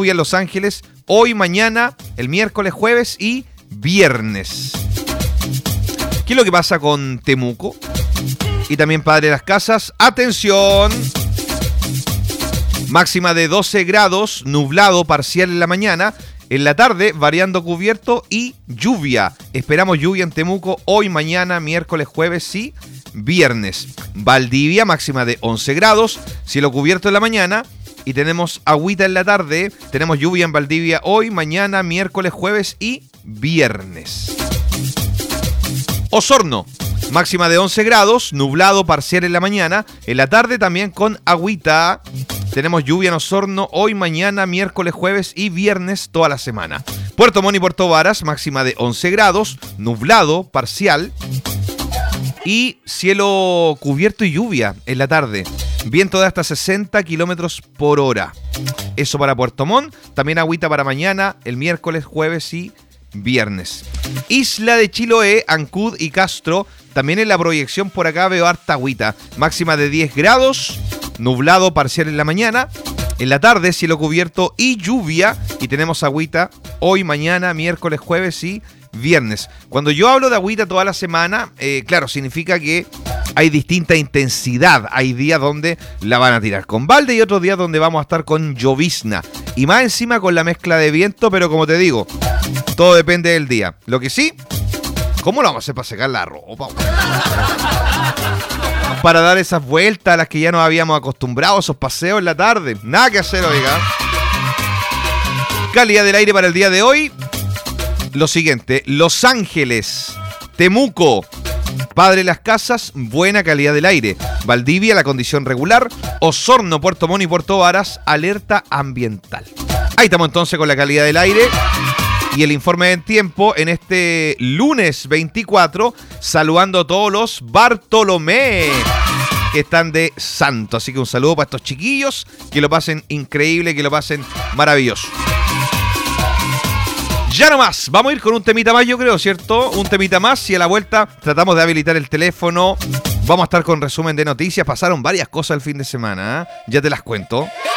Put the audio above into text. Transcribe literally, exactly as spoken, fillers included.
lluvia en Los Ángeles hoy, mañana, el miércoles, jueves y viernes. ¿Qué es lo que pasa con Temuco? Y también Padre de las Casas. ¡Atención! Máxima de doce grados, nublado parcial en la mañana. En la tarde, variando cubierto y lluvia. Esperamos lluvia en Temuco hoy, mañana, miércoles, jueves y viernes. Valdivia, máxima de once grados, cielo cubierto en la mañana. Y tenemos agüita en la tarde. Tenemos lluvia en Valdivia hoy, mañana, miércoles, jueves y viernes. Osorno, máxima de once grados, nublado parcial en la mañana. En la tarde también con agüita. Tenemos lluvia en Osorno hoy, mañana, miércoles, jueves y viernes toda la semana. Puerto Montt y Puerto Varas, máxima de once grados, nublado parcial. Y cielo cubierto y lluvia en la tarde. Viento de hasta sesenta kilómetros por hora. Eso para Puerto Montt. También agüita para mañana, el miércoles, jueves y viernes. Isla de Chiloé, Ancud y Castro. También en la proyección por acá veo harta agüita. Máxima de diez grados, nublado parcial en la mañana. En la tarde, cielo cubierto y lluvia. Y tenemos agüita hoy, mañana, miércoles, jueves y viernes. Cuando yo hablo de agüita toda la semana, eh, claro, significa que hay distinta intensidad. Hay días donde la van a tirar con balde y otros días donde vamos a estar con llovizna. Y más encima con la mezcla de viento, pero como te digo, todo depende del día. Lo que sí, ¿cómo lo vamos a hacer para secar la ropa? Para dar esas vueltas a las que ya nos habíamos acostumbrado, esos paseos en la tarde. Nada que hacer, oiga. Calidad del aire para el día de hoy. Lo siguiente, Los Ángeles, Temuco, Padre de las Casas, buena calidad del aire. Valdivia, la condición regular. Osorno, Puerto Montt y Puerto Varas, alerta ambiental. Ahí estamos entonces con la calidad del aire. Y el informe de tiempo en este lunes veinticuatro, saludando a todos los Bartolomé que están de santo. Así que un saludo para estos chiquillos, que lo pasen increíble, que lo pasen maravilloso. Ya nomás, vamos a ir con un temita más, yo creo, ¿cierto? Un temita más y a la vuelta tratamos de habilitar el teléfono. Vamos a estar con resumen de noticias. Pasaron varias cosas el fin de semana, ¿eh? Ya te las cuento.